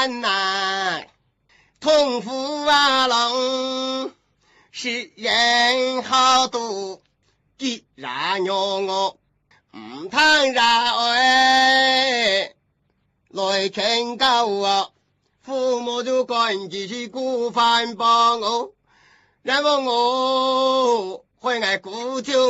呐，痛苦啊郎，是人好多，既然让我唔通然爱来劝告我，父母就赶紧去顾饭帮我，然后我会爱顾就